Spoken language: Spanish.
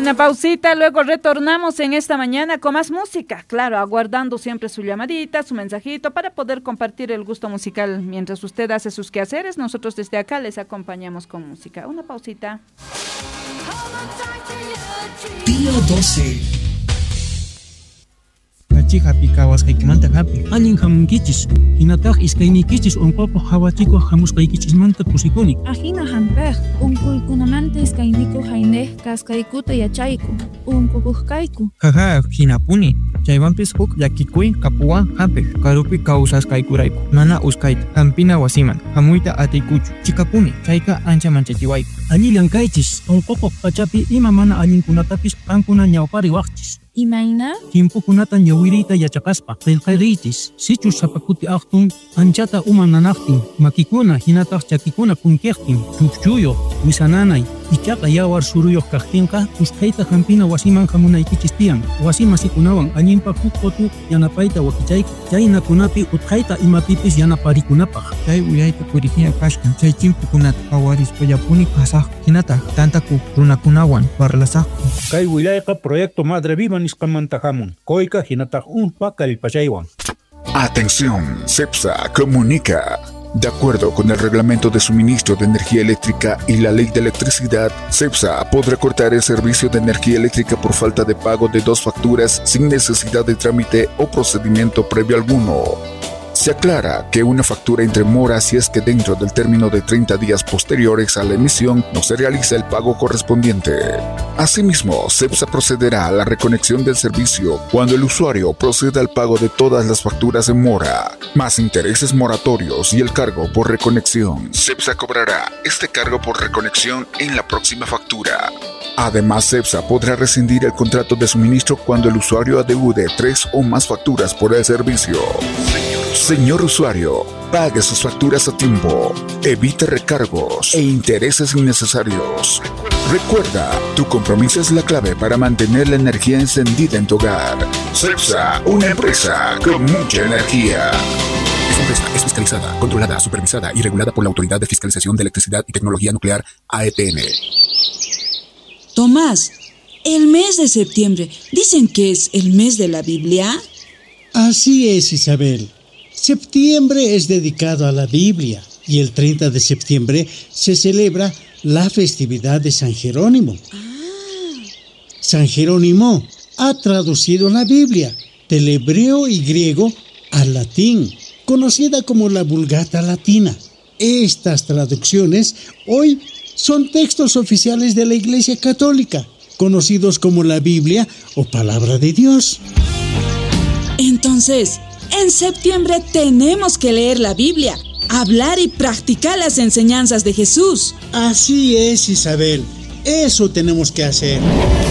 Una pausita, luego retornamos en esta mañana con más música. Claro, aguardando siempre su llamadita, su mensajito para poder compartir el gusto musical. Mientras usted hace sus quehaceres, nosotros desde acá les acompañamos con música. Una pausita. Día 12. Chica picawas kaikimanta hapi alin hamunkichis hinataq iskaynikichis unquqa hawachiko hamusqaykichis manta pusikuni ajina hampej unquykunamanta iskayniyku hayneh kaskaykuta yachayku unqukuqkayku jaja hinapuni chaywanpis huk llakikuy kapuwan hampej karupi kawsasqaykurayku mana uskayta hampina wasiman hamuyta atiykuchu chikapuni chayka ancha manchatiwayku allillankaychis unquqa pachapi ima mana allinkunatapis qankuna ñawpari waqchis imayna timpukunata ñawiriyta yachaqaspa qillqariychis sichus sapakuti aqtun anchata uma nanaqtin makikuna hinataq chakikuna kunkiqtin chukchuyuq wisananay ichaqa yawar suruyuq kaqtinqa uskayta hampina wasiman hamunaykichis tiyan wasi masikunawan allinpa huk qotu yanapayta wakichayku chaynakunapi utqayta imapipis yanaparikunapaq chay uyayta purikina kashkan chay chimpukunata qawarispa yapuni qasaq hinataq tantaku runakunawan parlasaqku kay wilayqa proyecto Madre Viva nisqamanta hamun koyka hinataq unpa kallpachaywan. Atención, CEPSA comunica. De acuerdo con el Reglamento de Suministro de Energía Eléctrica y la Ley de Electricidad, CEPSA podrá cortar el servicio de energía eléctrica por falta de pago de 2 facturas sin necesidad de trámite o procedimiento previo alguno. Se aclara que una factura entre mora si es que dentro del término de 30 días posteriores a la emisión no se realiza el pago correspondiente. Asimismo, CEPSA procederá a la reconexión del servicio cuando el usuario proceda al pago de todas las facturas en mora, más intereses moratorios y el cargo por reconexión. CEPSA cobrará este cargo por reconexión en la próxima factura. Además, CEPSA podrá rescindir el contrato de suministro cuando el usuario adeude 3 o más facturas por el servicio. Señor usuario, pague sus facturas a tiempo, evite recargos e intereses innecesarios. Recuerda, tu compromiso es la clave para mantener la energía encendida en tu hogar. CEPSA, una empresa con mucha energía. Esta empresa es fiscalizada, controlada, supervisada y regulada por la Autoridad de Fiscalización de Electricidad y Tecnología Nuclear, AETN. Tomás, el mes de septiembre, ¿dicen que es el mes de la Biblia? Así es, Isabel. Septiembre es dedicado a la Biblia y el 30 de septiembre se celebra la festividad de San Jerónimo. San Jerónimo ha traducido la Biblia del hebreo y griego al latín, conocida como la Vulgata Latina. Estas traducciones hoy son textos oficiales de la Iglesia Católica, conocidos como la Biblia o Palabra de Dios. Entonces, en septiembre tenemos que leer la Biblia, hablar y practicar las enseñanzas de Jesús. Así es, Isabel. Eso tenemos que hacer.